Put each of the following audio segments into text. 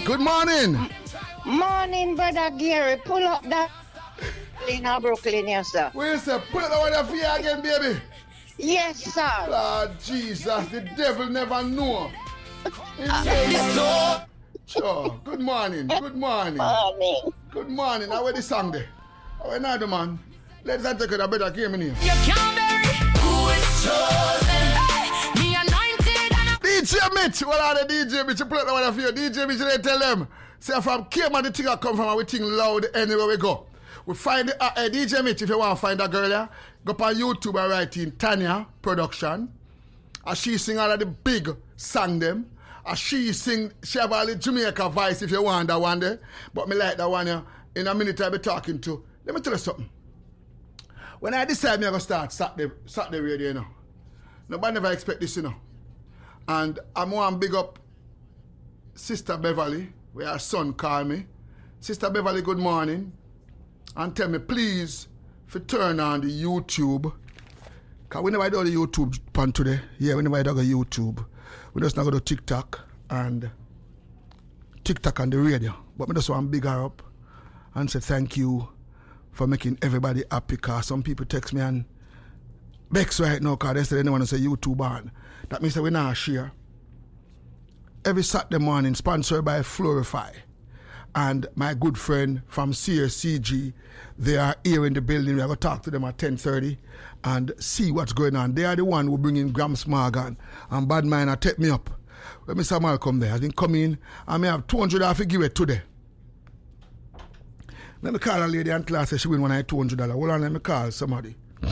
Good morning. Morning, brother Gary. Pull up that in Brooklyn, yes, sir. Where say, pull up the one for you again, baby. Yes, sir. Lord Jesus, the devil never know. Sure. Good morning. Good morning. Morning. Good morning. How are the song there? How are you, man? Let's take it a better game in here. You can't bury who is chosen. Hey, me anointed and DJ Mitch, what are the DJ Mitch? You play the one for you. DJ Mitch, they tell them. Say from Cayman, the thing I come from, and we think loud anywhere we go. We find DJ Mitch, if you want to find a girl here, go up on YouTube and write in Tanya Production. And she sing all of the big song them. And she have all the Jamaica voice if you want that one there. But me like that one here. In a minute I'll be talking to. Let me tell you something. When I decide me I'm going to start Saturday radio, you know. Nobody never expect this, you know. And I'm going to big up Sister Beverly, where her son called me. Sister Beverly, good morning. And tell me, please, if you turn on the YouTube. Because we never do the YouTube pan today. Yeah, we never do the YouTube. We just not go to TikTok and the radio. But we just want to big her up and say thank you for making everybody happy. Because some people text me and Bex right now because they say they don't want to say YouTube on. That means that we not share. Every Saturday morning, sponsored by Florify. And my good friend from CSCG, they are here in the building. We are going to talk to them at 10:30 and see what's going on. They are the one who bring in Grams Morgan and Bad Miner take me up. When Mr. Malcolm there, I think come in and I have 200 I have to give it today. Let me call a lady and class say she win one of $200. Hold on, let me call somebody.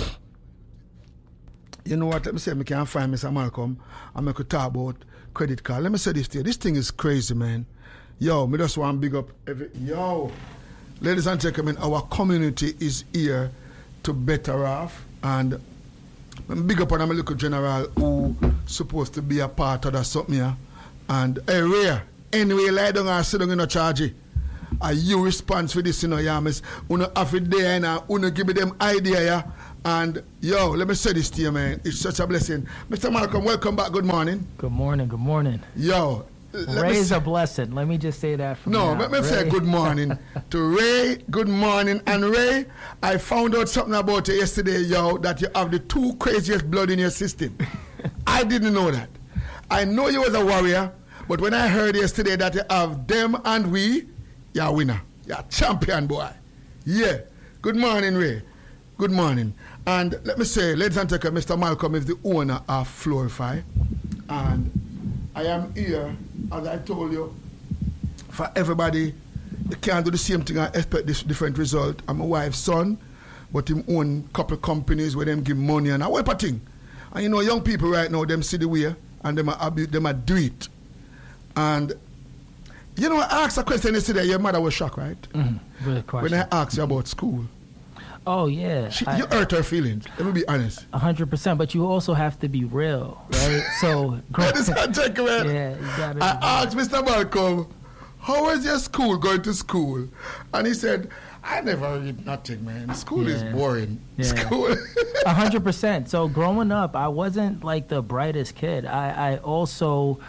You know what? Let me say I can find Mr. Malcolm and make a talk about credit card. Let me say this to you. This thing is crazy, man. Yo, me just want to big up yo. Ladies and gentlemen, our community is here to better off. And I'm big up on my little general who supposed to be a part of that something here. And hey, Ray, anyway, lie down and sit down in a charge. Are you response for this, you know, yeah, miss? Uno have it there and uno give me them idea, yeah? And yo, let me say this to you, man. It's such a blessing. Mr. Malcolm, welcome back. Good morning. Good morning. Good morning. Yo. Ray is a blessing. Let me just say that from No, now. let me say good morning to Ray. Good morning. And Ray, I found out something about you yesterday, yo, that you have the two craziest blood in your system. I didn't know that. I know you was a warrior, but when I heard yesterday that you have them and we, you're a winner. You're a champion, boy. Yeah. Good morning, Ray. Good morning. And let me say, ladies and gentlemen, Mr. Malcolm is the owner of Florify. And I am here, as I told you, for everybody. You can't do the same thing and expect this different result. I'm a wife's son, but him own couple companies where them give money and a whole thing. And you know, young people right now, them see the way and them a do it. And you know, I asked a question yesterday. Your mother was shocked, right? Mm-hmm. Good question. When I asked you about school. Oh, yeah. You hurt her feelings. Let me be honest. 100%. But you also have to be real, right? So, ladies and gentlemen, yeah, you gotta I asked Mr. Malcolm, how was your school, going to school? And he said, I never read nothing, man. School is boring. Yeah. School. 100%. So growing up, I wasn't like the brightest kid. I was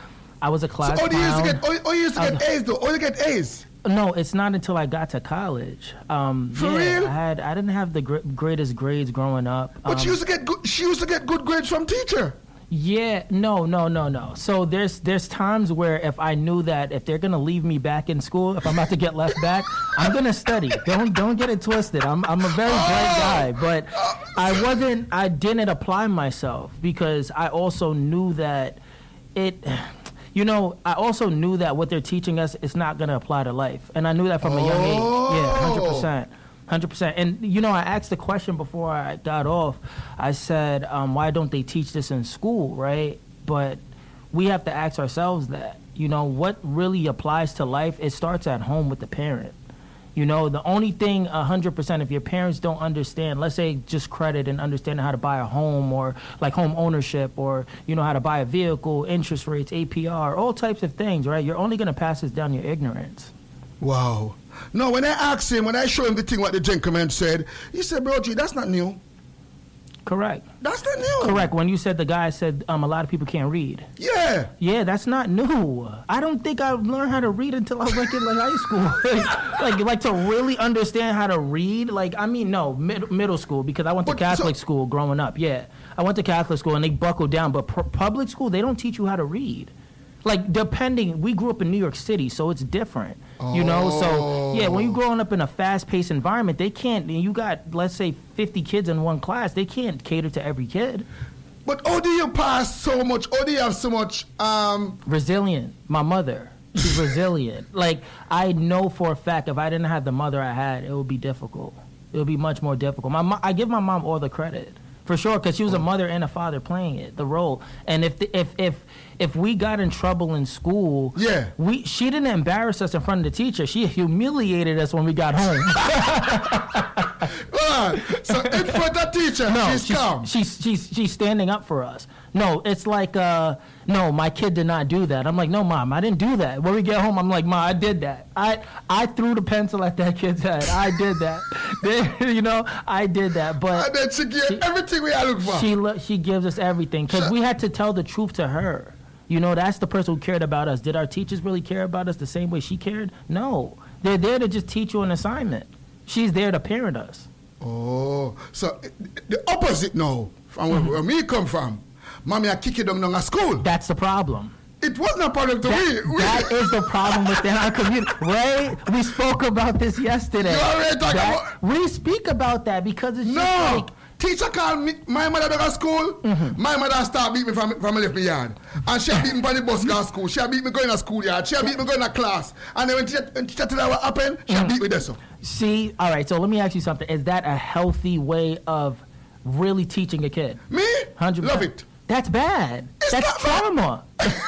a class clown. You used to get A's though? Oh, you get A's? No, it's not until I got to college. For real? I didn't have the greatest grades growing up. But she used to get good grades from teacher. Yeah, no. So there's times where if I knew that if they're gonna leave me back in school, if I'm about to get left back, I'm gonna study. Don't get it twisted. I'm a very bright guy, but I didn't apply myself because I also knew that I also knew that what they're teaching us is not gonna apply to life, and I knew that from a young age. Yeah, 100%. And, you know, I asked the question before I got off. I said, why don't they teach this in school, right? But we have to ask ourselves that, you know, what really applies to life, it starts at home with the parent. You know, the only thing 100%, if your parents don't understand, let's say just credit and understanding how to buy a home or like home ownership or, you know, how to buy a vehicle, interest rates, APR, all types of things, right? You're only going to pass this down your ignorance. Wow. No, when I show him the thing what the gentleman said, he said, bro, G, that's not new. Correct. That's not new. Correct. When you said the guy said a lot of people can't read. Yeah. Yeah, that's not new. I don't think I learned how to read until I went in like high school. like to really understand how to read. Like, I mean, no, middle school, because I went to Catholic school growing up. Yeah, I went to Catholic school and they buckled down. But public school, they don't teach you how to read. Like, depending, we grew up in New York City, so it's different. You know, so yeah, when you're growing up in a fast-paced environment, they can't. You got, let's say, 50 kids in one class. They can't cater to every kid. But how do you pass so much? How do you have so much? Resilient. My mother, she's resilient. Like, I know for a fact if I didn't have the mother I had, it would be difficult. It would be much more difficult. I give my mom all the credit. For sure, because she was a mother and a father playing it, the role. And if we got in trouble in school, she didn't embarrass us in front of the teacher. She humiliated us when we got home. So in front of the teacher, she's calm. She's standing up for us. No, it's like, no, my kid did not do that. I'm like, no, Mom, I didn't do that. When we get home, I'm like, Ma, I did that. I threw the pencil at that kid's head. I did that. You know, I did that. But and then she gave everything we had looked for. She gives us everything because we had to tell the truth to her. You know, that's the person who cared about us. Did our teachers really care about us the same way she cared? No. They're there to just teach you an assignment. She's there to parent us. Oh, so the opposite now, from where me come from. Mommy, I kick you down a school. That's the problem. It wasn't a problem to me. That is the problem within our community. Ray, we spoke about this yesterday. You already talking about... We speak about that because it's just like... Teacher called me, my mother to school. My mother start beat me from left me yard. And she beat me from the bus to school. She beat me going to schoolyard. She beat me going to class. And then when teacher tell her what happened, she beat me there. So. See, all right, so let me ask you something. Is that a healthy way of really teaching a kid? Me? 100%. Love it. That's bad. That's trauma.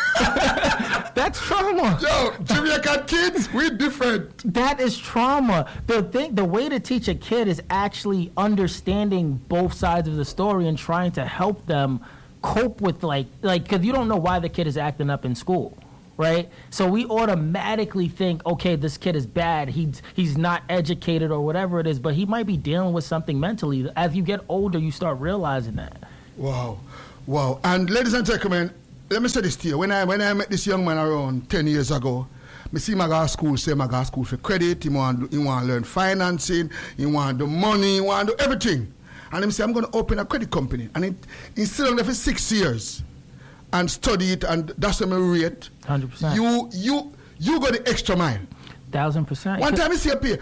That's trauma. Yo, Jamaican kids, we different. That is trauma. The way to teach a kid is actually understanding both sides of the story and trying to help them cope with like because you don't know why the kid is acting up in school, right? So we automatically think, okay, this kid is bad. He's not educated or whatever it is, but he might be dealing with something mentally. As you get older, you start realizing that. Wow. And ladies and gentlemen, let me say this to you. When I met this young man around 10 years ago, I see my guy school, say my guy school for credit, he want to learn financing, he want the money, he want to do everything. And he say, I'm going to open a credit company. And he still on there for 6 years and study it, and that's what I rate. 100%. You go the extra mile. 1,000%. One time I see a pay.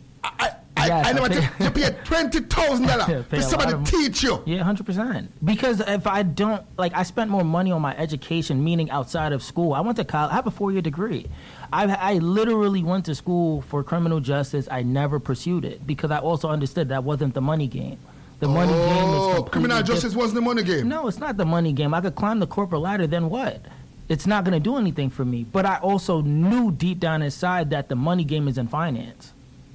I never you pay $20,000 for somebody to teach you. Yeah, 100%. Because if I don't, I spent more money on my education, meaning outside of school. I went to college. I have a 4-year degree. I literally went to school for criminal justice. I never pursued it because I also understood that wasn't the money game. The money game is completely criminal justice wasn't the money game. No, it's not the money game. I could climb the corporate ladder, then what? It's not going to do anything for me. But I also knew deep down inside that the money game is in finance.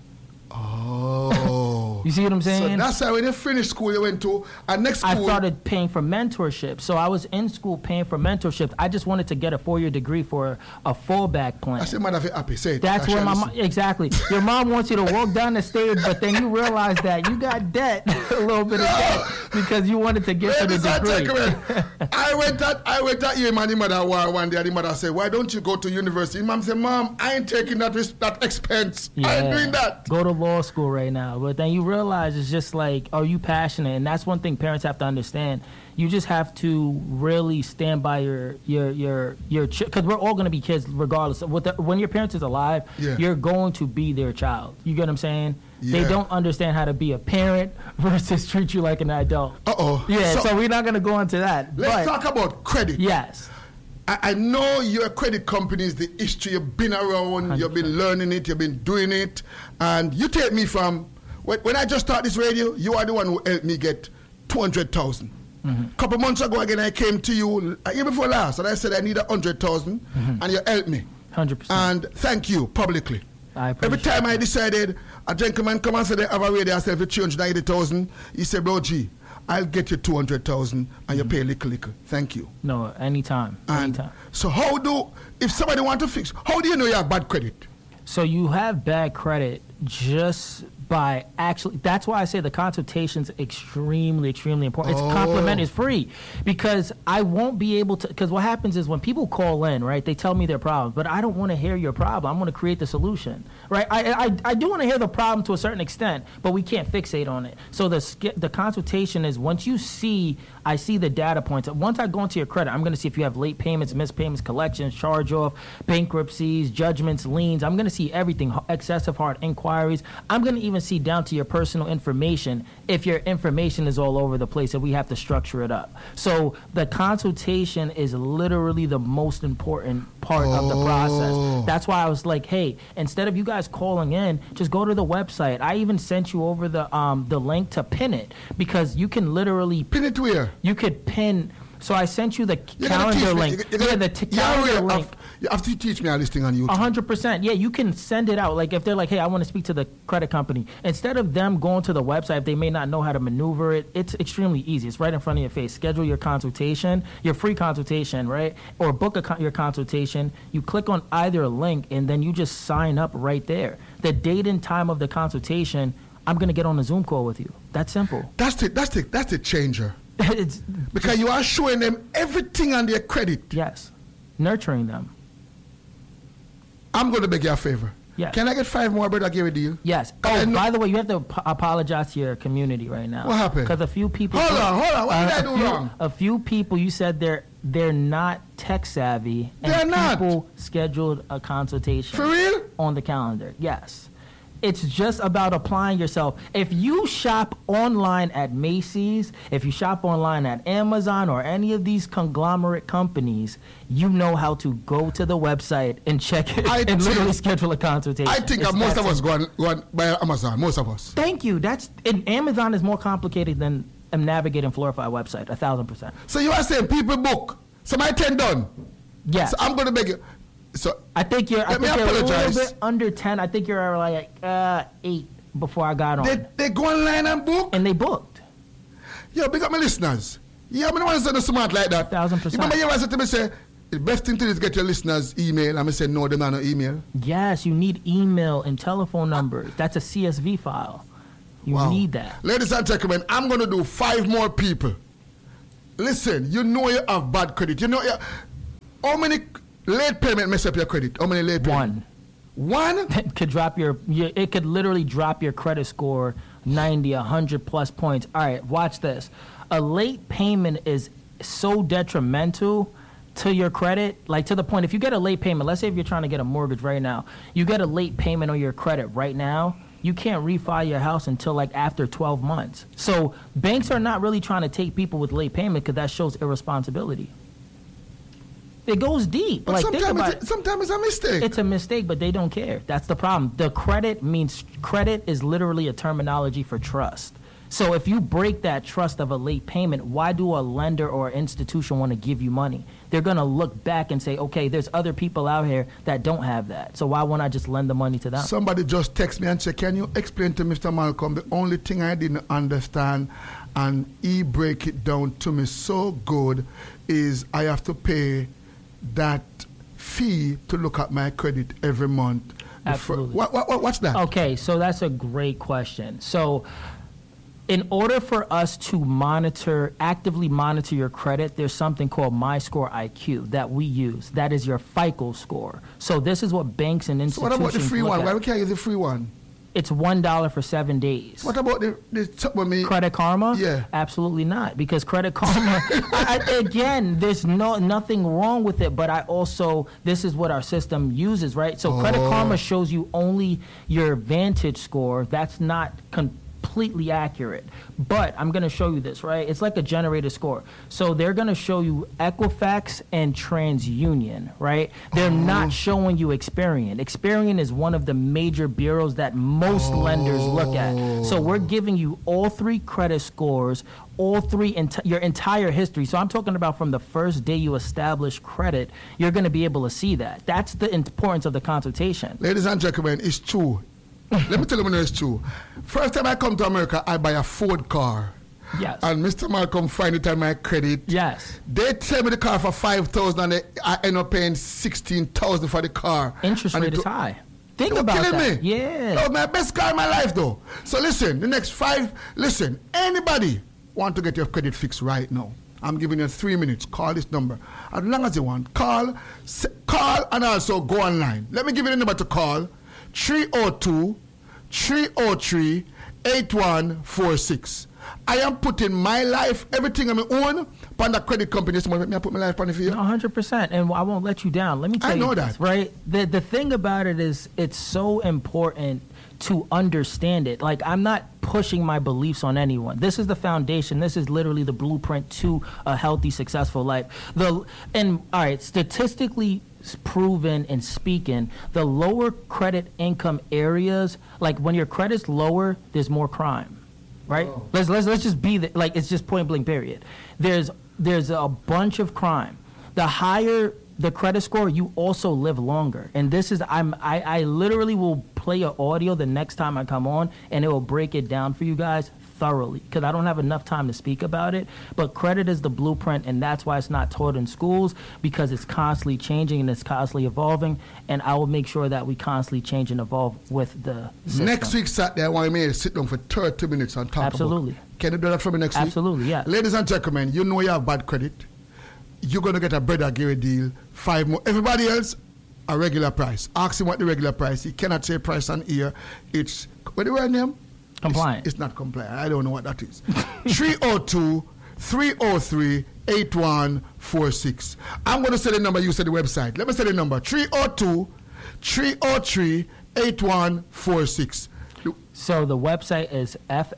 Oh. You see what I'm saying? So that's why when you finished school, you went to a next school. I started paying for mentorship. So I was in school paying for mentorship. I just wanted to get a 4-year degree for a fallback plan. That's your mother happy. Say it. That's where my mom, exactly. Your mom wants you to walk down the stairs, but then you realize that you got debt, a little bit of debt, because you wanted to get to the degree. I went at you, man, the mother one day. The mother said, "Why don't you go to university?" Mom said, "Mom, I ain't taking that expense. I ain't doing that." Go to law school right now. But then you realize it's just like, are you passionate? And that's one thing parents have to understand. You just have to really stand by your because we're all going to be kids regardless. When your parents is alive, you're going to be their child. You get what I'm saying? Yeah. They don't understand how to be a parent versus treat you like an adult. Yeah, so we're not going to go into that. Let's talk about credit. Yes. I know your credit company is the history. You've been around, 100%. You've been learning it, you've been doing it. And you take me from, when I just started this radio, you are the one who helped me get 200,000. A couple months ago, again, I came to you, year before last, and I said I need 100,000, and you helped me. 100%. And thank you publicly. Every time I decided, a gentleman come and said they have a radio, I said for 390,000, he said, "Bro, G, I'll get you 200,000 and you pay little. Thank you." No, anytime. So if somebody want to fix, how do you know you have bad credit? So you have bad credit just by actually, that's why I say the consultation's extremely, extremely important. It's complimentary, it's free, because I won't be able to, because what happens is when people call in, right, they tell me their problems, but I don't want to hear your problem. I want to create the solution, right? I do want to hear the problem to a certain extent, but we can't fixate on it. So the consultation is once I see the data points. Once I go into your credit, I'm going to see if you have late payments, missed payments, collections, charge-off, bankruptcies, judgments, liens. I'm going to see everything, excessive hard inquiries. I'm going to even see down to your personal information if your information is all over the place and we have to structure it up. So the consultation is literally the most important part of the process. That's why I was like, hey, instead of you guys calling in, just go to the website. I even sent you over the link to pin it, because you can literally Pin it where? You could pin. So I sent you the calendar link. Calendar link. You have to teach me all this thing on YouTube. 100%. Yeah, you can send it out. Like if they're like, hey, I want to speak to the credit company. Instead of them going to the website, if they may not know how to maneuver it, it's extremely easy. It's right in front of your face. Schedule your consultation, your free consultation, right? Or book your consultation. You click on either link and then you just sign up right there. The date and time of the consultation, I'm going to get on a Zoom call with you. That's simple. That's the changer. Because you are showing them everything on their credit. Yes. Nurturing them. I'm going to beg you a favor. Yes. Can I get 5 more, brother? Give it to you. Yes. Oh, by the way, you have to apologize to your community right now. What happened? Because a few people. Hold on. What did I do wrong? A few people, you said they're not tech savvy. And They're not. People scheduled a consultation. For real? On the calendar. Yes. It's just about applying yourself. If you shop online at Macy's, if you shop online at Amazon or any of these conglomerate companies, you know how to go to the website and check it and literally schedule a consultation. I think most of us go on by Amazon. Most of us. Thank you. Amazon is more complicated than navigating Florify website, 1,000%. So you are saying people book. So my 10 done. Yes. So I'm going to beg you. So I think you're a apologize. little bit under 10. I think you're like 8 before I got on. They go online and book? And they booked. Yo, big up my listeners. Yeah, I don't want to say no smart like that. 1,000%. You remember you always said to me, say, the best thing to do is get your listeners' email. And I say, no, they're not no email. Yes, you need email and telephone numbers. That's a CSV file. You need that. Ladies and gentlemen, I'm going to do 5 more people. Listen, you know you have bad credit. You know how many late payment mess up your credit? How many late payment? One? It could drop it could literally drop your credit score 90, 100 plus points. All right, watch this. A late payment is so detrimental to your credit, like to the point, if you get a late payment, let's say if you're trying to get a mortgage right now, you get a late payment on your credit right now, you can't refi your house until like after 12 months. So banks are not really trying to take people with late payment because that shows irresponsibility. It goes deep. But like, sometimes it's a mistake. It's a mistake, but they don't care. That's the problem. The credit is literally a terminology for trust. So if you break that trust of a late payment, why do a lender or institution want to give you money? They're going to look back and say, okay, there's other people out here that don't have that. So why won't I just lend the money to them? Somebody just text me and say, can you explain to Mr. Malcolm the only thing I didn't understand, and he break it down to me so good, is I have to pay that fee to look at my credit every month. Absolutely. What's that? Okay, so that's a great question. So in order for us to actively monitor your credit, there's something called MyScore IQ that we use. That is your FICO score. So this is what banks and institutions So what about the free one? at. Why we can't use the free one? It's $1 for 7 days. What about the Credit Karma? Yeah. Absolutely not, because Credit Karma, again, there's nothing wrong with it, but this is what our system uses, right? So Credit Karma shows you only your Vantage score. That's not completely accurate, but I'm going to show you this, right? It's like a generated score. So they're going to show you Equifax and TransUnion, right? They're not showing you Experian. Experian is one of the major bureaus that most lenders look at. So we're giving you all 3 credit scores, all 3 your entire history. So I'm talking about from the first day you establish credit, you're going to be able to see that. That's the importance of the consultation. Ladies and gentlemen, it's true. Let me tell you when it's true. First time I come to America, I buy a Ford car. Yes. And Mr. Malcolm find it on my credit. Yes. They tell me the car for $5,000 and I end up paying $16,000 for the car. Interest rate is high. Think You're about killing that. me. Yeah. Oh, my best car in my life, though. So listen, anybody want to get your credit fixed right now? I'm giving you 3 minutes. Call this number. As long as you want, call and also go online. Let me give you the number to call. 302-303-8146. I am putting my life, everything I own, on the credit company. Someone let me put my life on it for you. 100%, and I won't let you down. Let me tell you. I know this, that. right? The thing about it is, it's so important to understand it. Like, I'm not pushing my beliefs on anyone. This is the foundation. This is literally the blueprint to a healthy, successful life. Statistically proven and speaking, the lower credit income areas, like when your credit's lower, there's more crime. Right? Oh. Let's just be it's just point blank period. There's a bunch of crime. The higher the credit score, you also live longer. And this is I literally will play an audio the next time I come on, and it will break it down for you guys thoroughly, because I don't have enough time to speak about it. But credit is the blueprint, and that's why it's not taught in schools, because it's constantly changing and it's constantly evolving. And I will make sure that we constantly change and evolve with the system. Next week Saturday, I want me to sit down for 30 minutes and talk Absolutely. about. Can you do that for me next week? Absolutely, yeah. Ladies and gentlemen, you know you have bad credit. You're going to get a Brother Gary deal, 5 more. Everybody else, a regular price. Ask him what the regular price. He cannot say price on here. It's, what do you write name? Compliant. It's not compliant. I don't know what that is. 302-303-8146. I'm going to say the number. You say the website. Let me say the number. 302-303-8146. So the website is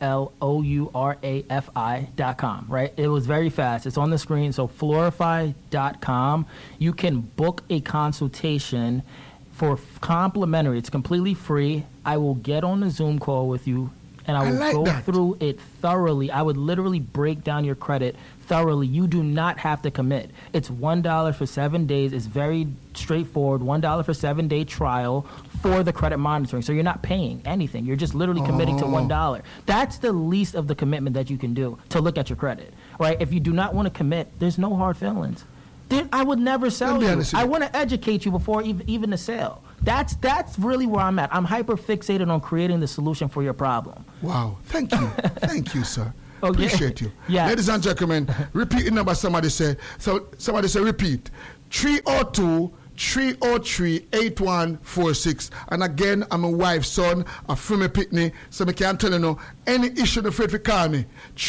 FLOURAFI.com, right? It was very fast. It's on the screen. So Flourify.com. You can book a consultation for complimentary. It's completely free. I will get on a Zoom call with you, and I will go through it thoroughly. I would literally break down your credit thoroughly. You do not have to commit. It's $1 for 7 days. It's very straightforward. $1 for 7-day trial for the credit monitoring. So you're not paying anything. You're just literally committing to $1. That's the least of the commitment that you can do to look at your credit, right? If you do not want to commit, there's no hard feelings. I would never sell you. I want to educate you before even the sale. That's really where I'm at. I'm hyper fixated on creating the solution for your problem. Wow. Thank you. Thank you, sir. Okay. Appreciate you. Yeah. Ladies and gentlemen, repeat the number somebody said. So somebody said repeat. 302-303-8146. And again, I'm a wife's son, a from a pitney, so I can't tell you no. Any issue, the afraid to call me.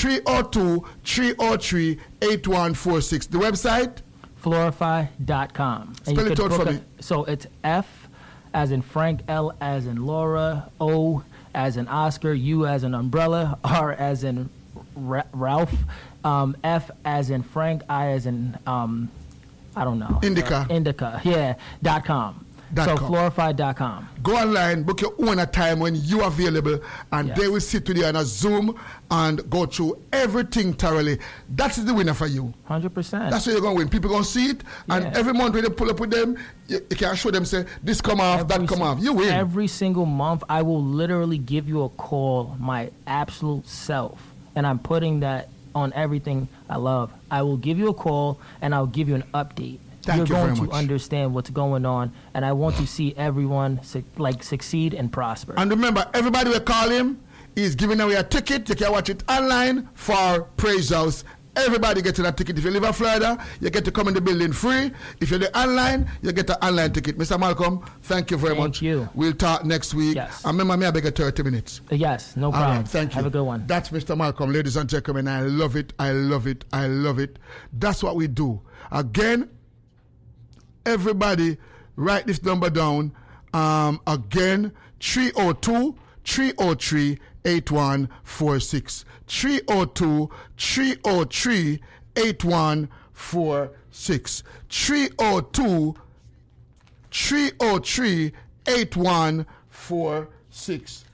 302-303-8146. The website? Flourify.com. Spell it out for me. So it's F as in Frank, L as in Laura, O as in Oscar, U as in umbrella, R as in Ralph, F as in Frank, I as in I don't know. Indica. Yeah. .com. So Flourify.com. Go online, book your own a time when you're available, and they will sit with you on a Zoom and go through everything thoroughly. That is the winner for you. 100%. That's where you're going to win. People going to see it, and every month when they pull up with them, you can show them, say, this come off, that come off. You win. Every single month, I will literally give you a call, my absolute self, and I'm putting that on everything I love. I will give you a call, and I'll give you an update. You're going to understand what's going on, and I want to see everyone succeed and prosper. And remember, everybody we call him is giving away a ticket. You can watch it online for Praise House. Everybody gets a ticket. If you live in Florida, you get to come in the building free. If you're online, you get an online ticket. Mr. Malcolm, thank you very much. Thank you. We'll talk next week. Yes. And remember me, I beg you 30 minutes. Yes, no problem. All right, thank you. Have a good one. That's Mr. Malcolm, ladies and gentlemen. I love it. I love it. I love it. That's what we do. Again, everybody, write this number down. Again, 302-303-8146. 302-303-8146. 302-303-8146.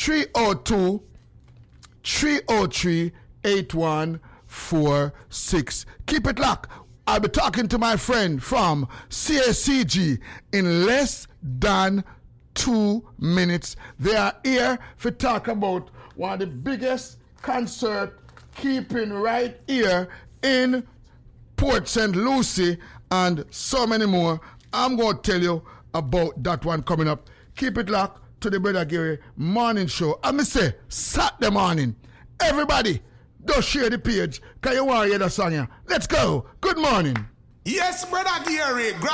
302-303-8146. Keep it locked. I'll be talking to my friend from CACG in less than 2 minutes. They are here to talk about one of the biggest concert keeping right here in Port St. Lucie and so many more. I'm going to tell you about that one coming up. Keep it locked to the Brother Gary morning show. And me say, Saturday morning, everybody, don't share the page, because you want to hear the song here. Let's go. Good morning. Yes, Brother Gary.